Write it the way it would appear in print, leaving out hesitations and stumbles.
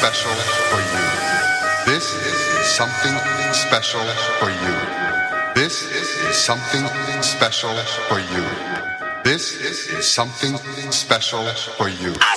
special for you. This is something special for you. This is something special for you. This is something special for you. I